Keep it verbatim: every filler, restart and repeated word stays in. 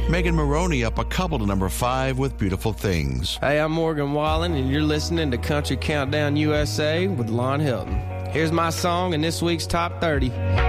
Megan Maroney up a couple to number five with Beautiful Things. Hey, I'm Morgan Wallen, and you're listening to Country Countdown U S A with Lon Hilton. Here's my song in this week's Top thirty.